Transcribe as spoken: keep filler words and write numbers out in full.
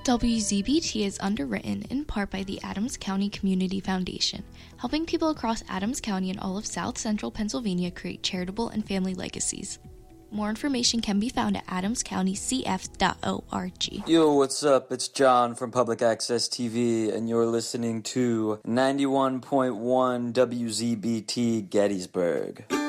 W Z B T is underwritten in part by the Adams County Community Foundation, helping people across Adams County and all of South Central Pennsylvania create charitable and family legacies. More information can be found at adams county c f dot org. Yo, what's up? It's John from Public Access T V, and you're listening to ninety-one point one W Z B T Gettysburg.